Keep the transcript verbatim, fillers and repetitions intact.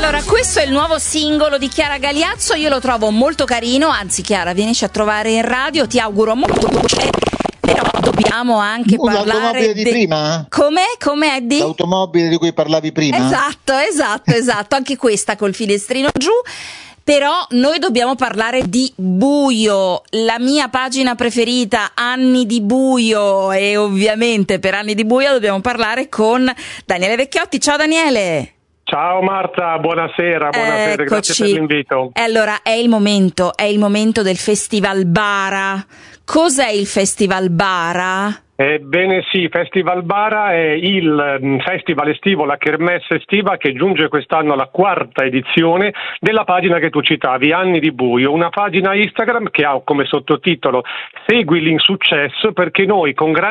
Allora, questo è il nuovo singolo di Chiara Galiazzo, io lo trovo molto carino, anzi Chiara, vienici a trovare in radio, ti auguro molto bene, però dobbiamo anche parlare l'automobile di de... prima? Com'è? Com'è Eddie? L'automobile di cui parlavi prima? Esatto, esatto, esatto, anche questa col finestrino giù. Però noi dobbiamo parlare di buio, la mia pagina preferita, Anni di buio, e ovviamente per Anni di buio dobbiamo parlare con Daniele Vecchiotti. Ciao Daniele! Ciao Marta, buonasera, buonasera, Eccoci. Grazie per l'invito. E allora è il momento, è il momento del Festival Bara. Cos'è il Festival Bara? Ebbene sì, Festival Bara è il festival estivo, la kermesse estiva che giunge quest'anno alla quarta edizione della pagina che tu citavi, Anni di buio, una pagina Instagram che ha come sottotitolo Segui l'insuccesso, perché noi con grande